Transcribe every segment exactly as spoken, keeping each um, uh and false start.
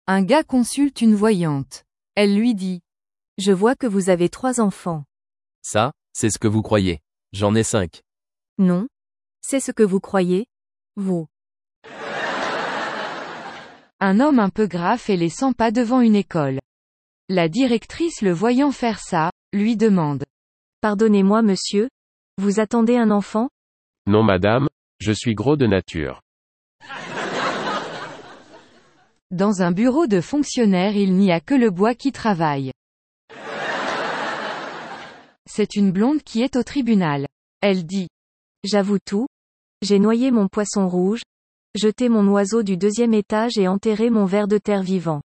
Un gars consulte une voyante. Elle lui dit. Je vois que vous avez trois enfants. Ça, c'est ce que vous croyez. J'en ai cinq. Non. C'est ce que vous croyez, vous. Un homme un peu gras fait les cent pas devant une école. La directrice le voyant faire ça, lui demande. Pardonnez-moi monsieur, vous attendez un enfant? Non madame, je suis gros de nature. Dans un bureau de fonctionnaire il n'y a que le bois qui travaille. C'est une blonde qui est au tribunal. Elle dit. J'avoue tout. J'ai noyé mon poisson rouge, jeté mon oiseau du deuxième étage et enterré mon ver de terre vivant.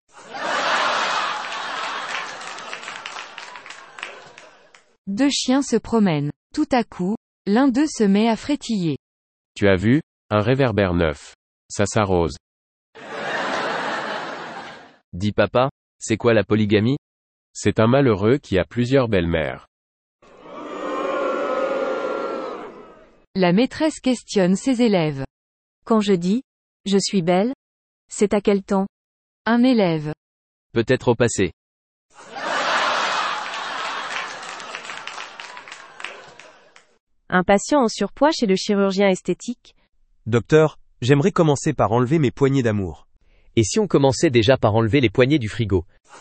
Deux chiens se promènent. Tout à coup, l'un d'eux se met à frétiller. Tu as vu, un réverbère neuf. Ça s'arrose. Dis papa, c'est quoi la polygamie? C'est un malheureux qui a plusieurs belles-mères. La maîtresse questionne ses élèves. Quand je dis, je suis belle, c'est à quel temps? Un élève. Peut-être au passé. Un patient en surpoids chez le chirurgien esthétique. Docteur, j'aimerais commencer par enlever mes poignées d'amour. Et si on commençait déjà par enlever les poignées du frigo?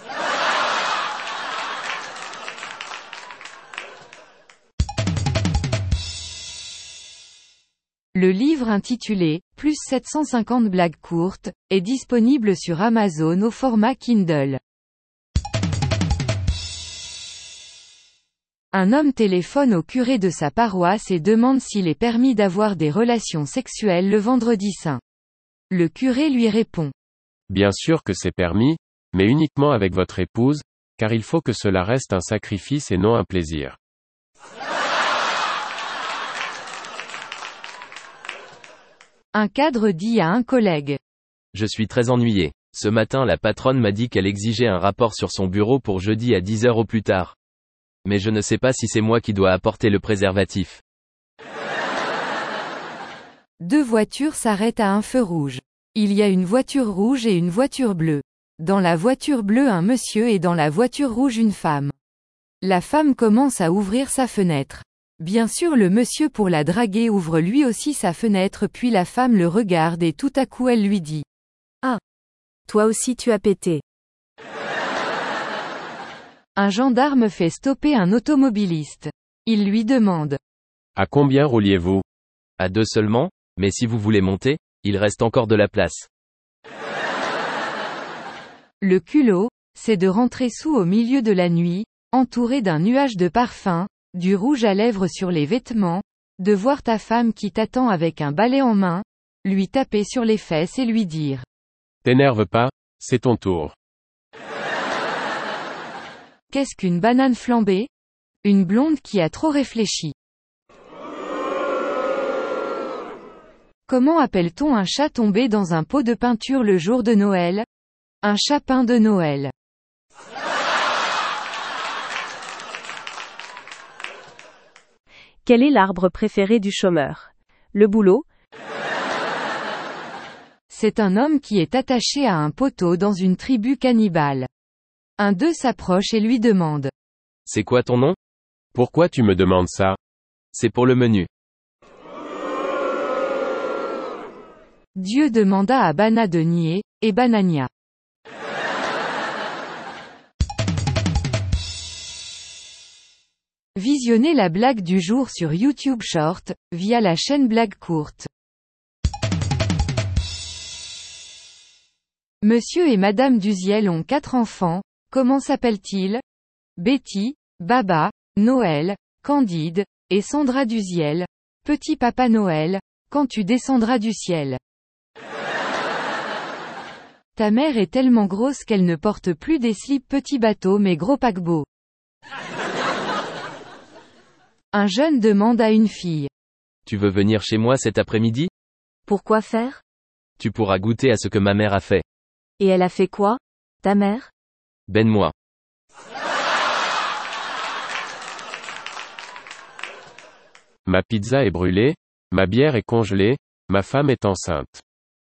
Le livre intitulé « Plus sept cent cinquante blagues courtes » est disponible sur Amazon au format Kindle. Un homme téléphone au curé de sa paroisse et demande s'il est permis d'avoir des relations sexuelles le vendredi saint. Le curé lui répond. Bien sûr que c'est permis, mais uniquement avec votre épouse, car il faut que cela reste un sacrifice et non un plaisir. Un cadre dit à un collègue. Je suis très ennuyé. Ce matin la patronne m'a dit qu'elle exigeait un rapport sur son bureau pour jeudi à dix heures au plus tard. Mais je ne sais pas si c'est moi qui dois apporter le préservatif. Deux voitures s'arrêtent à un feu rouge. Il y a une voiture rouge et une voiture bleue. Dans la voiture bleue un monsieur et dans la voiture rouge une femme. La femme commence à ouvrir sa fenêtre. Bien sûr le monsieur pour la draguer ouvre lui aussi sa fenêtre puis la femme le regarde et tout à coup elle lui dit. Ah. Toi aussi tu as pété. Un gendarme fait stopper un automobiliste. Il lui demande. À combien rouliez-vous? À deux seulement, mais si vous voulez monter, il reste encore de la place. Le culot, c'est de rentrer sous au milieu de la nuit, entouré d'un nuage de parfum, du rouge à lèvres sur les vêtements, de voir ta femme qui t'attend avec un balai en main, lui taper sur les fesses et lui dire. T'énerve pas, c'est ton tour. Qu'est-ce qu'une banane flambée? Une blonde qui a trop réfléchi. Comment appelle-t-on un chat tombé dans un pot de peinture le jour de Noël? Un chapin de Noël. Quel est l'arbre préféré du chômeur? Le boulot? C'est un homme qui est attaché à un poteau dans une tribu cannibale. Un d'eux s'approche et lui demande. C'est quoi ton nom? Pourquoi tu me demandes ça? C'est pour le menu. Dieu demanda à Bana de nier, et Banania. Visionnez la blague du jour sur YouTube Short, via la chaîne Blague Courte. Monsieur et Madame Duziel ont quatre enfants, comment s'appellent-ils? Betty, Baba, Noël, Candide, et Sandra Duziel. Petit Papa Noël, quand tu descendras du ciel. Ta mère est tellement grosse qu'elle ne porte plus des slips petit bateau mais gros paquebot. Un jeune demande à une fille. Tu veux venir chez moi cet après-midi? Pourquoi faire? Tu pourras goûter à ce que ma mère a fait. Et elle a fait quoi, ta mère? Ben-moi. Ma pizza est brûlée, ma bière est congelée, ma femme est enceinte.